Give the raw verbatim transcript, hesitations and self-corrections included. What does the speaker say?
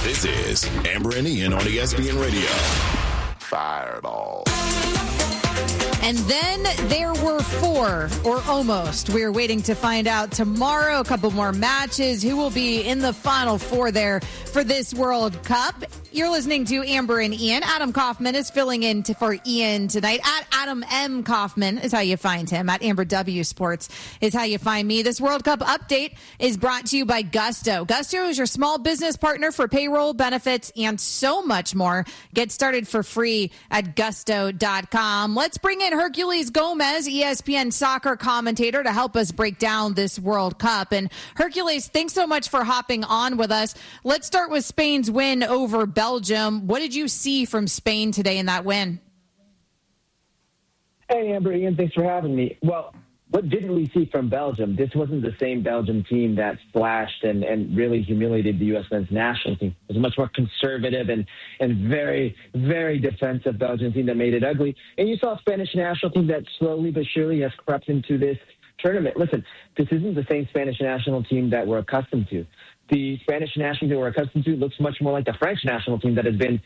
This is Amber and Ian on E S P N Radio. Fireball. And then there were four, or almost. We're waiting to find out tomorrow. A couple more matches. Who will be in the Final Four there for this World Cup? You're listening to Amber and Ian. Adam Kaufman is filling in to, for Ian tonight. At Adam M. Kaufman is how you find him. At Amber W. Sports is how you find me. This World Cup update is brought to you by Gusto. Gusto is your small business partner for payroll, benefits, and so much more. Get started for free at gusto dot com. Let's bring in Herculez Gomez, E S P N soccer commentator, to help us break down this World Cup. And Herculez, thanks so much for hopping on with us. Let's start with Spain's win over Belgium. What did you see from Spain today in that win? Hey, Amber, Ian, thanks for having me. Well, what didn't we see from Belgium? This wasn't the same Belgium team that splashed and, and really humiliated the U S men's national team. It was a much more conservative and, and very, very defensive Belgian team that made it ugly. And you saw a Spanish national team that slowly but surely has crept into this tournament. Listen, this isn't the same Spanish national team that we're accustomed to. The Spanish national team we're accustomed to looks much more like the French national team that has been